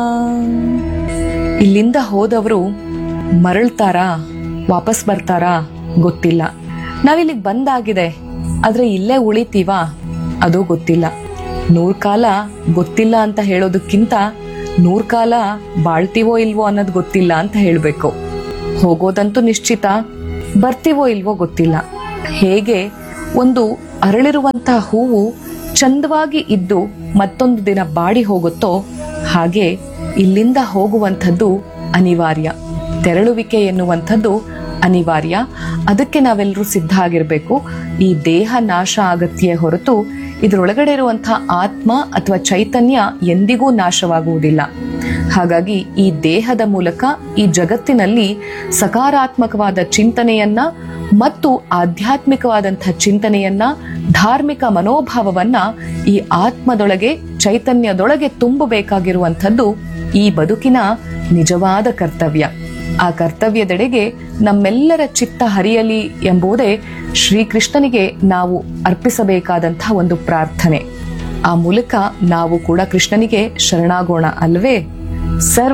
ಇಲ್ಲಿಂದ ಹೋದವರು ಮರಳ್ತಾರಾ, ವಾಪಸ್ ಬರ್ತಾರಾ ಗೊತ್ತಿಲ್ಲ. ನಾವಿಲ್ಲಿಗೆ ಬಂದಾಗಿದೆ, ಆದ್ರೆ ಇಲ್ಲೇ ಉಳಿತೀವಾ ಅದು ಗೊತ್ತಿಲ್ಲ. 100 ಕಾಲ ಗೊತ್ತಿಲ್ಲ ಅಂತ ಹೇಳೋದಕ್ಕಿಂತ 100 ಕಾಲ ಬಾಳ್ತೀವೋ ಇಲ್ವೋ ಅನ್ನೋದು ಗೊತ್ತಿಲ್ಲ ಅಂತ ಹೇಳ್ಬೇಕು. ಹೋಗೋದಂತೂ ನಿಶ್ಚಿತ, ಬರ್ತೀವೋ ಇಲ್ವೋ ಗೊತ್ತಿಲ್ಲ. ಹೇಗೆ ಒಂದು ಅರಳಿರುವಂತಹ ಹೂವು ಚಂದವಾಗಿ ಇದ್ದು ಮತ್ತೊಂದು ದಿನ ಬಾಡಿ ಹೋಗುತ್ತೋ, ಹಾಗೆ ಇಲ್ಲಿಂದ ಹೋಗುವಂಥದ್ದು ಅನಿವಾರ್ಯ. ತೆರಳುವಿಕೆ ಎನ್ನುವಂಥದ್ದು ಅನಿವಾರ್ಯ. ಅದಕ್ಕೆ ನಾವೆಲ್ಲರೂ ಸಿದ್ಧ ಆಗಿರ್ಬೇಕು. ಈ ದೇಹ ನಾಶ ಆಗತ್ಯೇ ಹೊರತು ಇದರೊಳಗಡೆ ಇರುವಂತಹ ಆತ್ಮ ಅಥವಾ ಚೈತನ್ಯ ಎಂದಿಗೂ ನಾಶವಾಗುವುದಿಲ್ಲ. ಹಾಗಾಗಿ ಈ ದೇಹದ ಮೂಲಕ ಈ ಜಗತ್ತಿನಲ್ಲಿ ಸಕಾರಾತ್ಮಕವಾದ ಚಿಂತನೆಯನ್ನ ಮತ್ತು ಆಧ್ಯಾತ್ಮಿಕವಾದಂತಹ ಚಿಂತನೆಯನ್ನ, ಧಾರ್ಮಿಕ ಮನೋಭಾವವನ್ನ ಈ ಆತ್ಮದೊಳಗೆ, ಚೈತನ್ಯದೊಳಗೆ ತುಂಬಬೇಕಾಗಿರುವಂಥದ್ದು ಈ ಬದುಕಿನ ನಿಜವಾದ ಕರ್ತವ್ಯ. ಆ ಕರ್ತವ್ಯದೆಡೆಗೆ ನಮ್ಮೆಲ್ಲರ ಚಿತ್ತ ಹರಿಯಲಿ ಎಂಬುದೇ ಶ್ರೀಕೃಷ್ಣನಿಗೆ ನಾವು ಅರ್ಪಿಸಬೇಕಾದಂತಹ ಒಂದು ಪ್ರಾರ್ಥನೆ. ಆ ಮೂಲಕ ನಾವು ಕೂಡ ಕೃಷ್ಣನಿಗೆ ಶರಣಾಗೋಣ ಅಲ್ವೇ? ಸರ್ವ